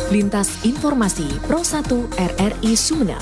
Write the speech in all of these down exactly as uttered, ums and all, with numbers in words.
Lintas Informasi Pro satu R R I Sumeneb.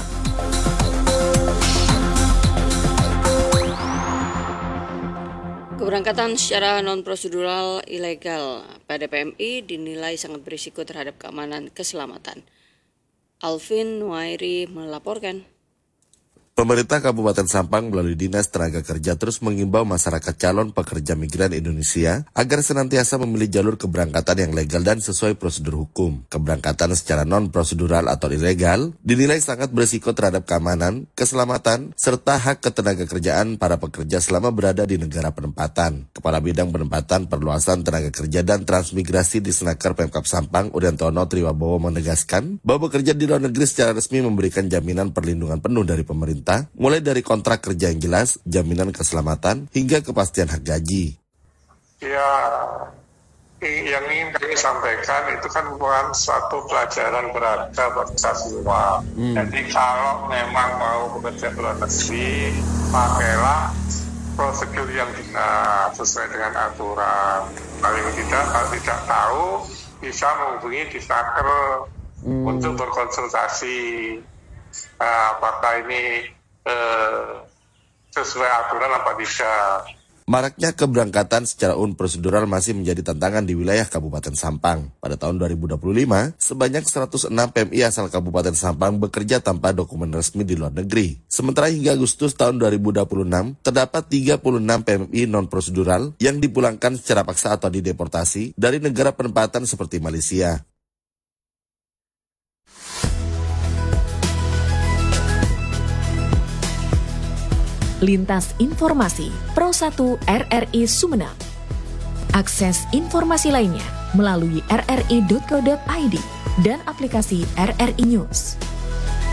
Keberangkatan secara non-prosedural ilegal pada P M I dinilai sangat berisiko terhadap keamanan keselamatan. Alvin Nuairi melaporkan. Pemerintah Kabupaten Sampang melalui Dinas Tenaga Kerja terus mengimbau masyarakat calon pekerja migran Indonesia agar senantiasa memilih jalur keberangkatan yang legal dan sesuai prosedur hukum. Keberangkatan secara non-prosedural atau ilegal dinilai sangat berisiko terhadap keamanan, keselamatan, serta hak ketenaga kerjaan para pekerja selama berada di negara penempatan. Kepala Bidang Penempatan, Perluasan Tenaga Kerja dan Transmigrasi di Senaker Pemkab Sampang, Udyantono Triwabowo menegaskan bahwa bekerja di luar negeri secara resmi memberikan jaminan perlindungan penuh dari pemerintah, mulai dari kontrak kerja yang jelas, jaminan keselamatan, hingga kepastian hak gaji. Ya, yang ingin kami sampaikan itu kan bukan suatu pelajaran berharga buat kita semua. Hmm. Jadi kalau memang mau bekerja di luar negeri, pakailah prosedur yang benar sesuai dengan aturan. Paling tidak, kalau tidak tahu, bisa menghubungi di Senaker hmm. untuk berkonsultasi. Nah, apakah ini eh, sesuai aturan apa tidak. Maraknya keberangkatan secara unprosedural masih menjadi tantangan di wilayah Kabupaten Sampang. Pada tahun dua ribu dua puluh lima, sebanyak seratus enam P M I asal Kabupaten Sampang bekerja tanpa dokumen resmi di luar negeri. Sementara hingga Agustus tahun dua ribu dua puluh enam, terdapat tiga puluh enam P M I non-prosedural yang dipulangkan secara paksa atau dideportasi dari negara penempatan seperti Malaysia. Lintas Informasi Pro satu R R I Sumeneb. Akses informasi lainnya melalui r r i dot co dot i d dan aplikasi R R I News.